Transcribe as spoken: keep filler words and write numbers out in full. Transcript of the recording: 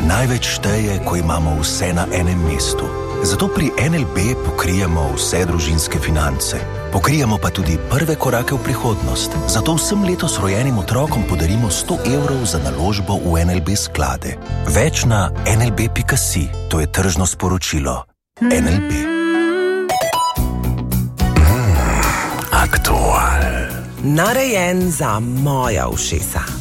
Največ šteje, ko imamo vse na enem mestu. Zato pri N L B pokrijemo vse družinske finance. Pokrijemo pa tudi prve korake v prihodnost. Zato vsem letos rojenim otrokom podarimo sto evrov za naložbo v N L B sklade. Več na en el be pika si. To je tržno sporočilo. N L B. Aktual. Narejen za moja ušesa.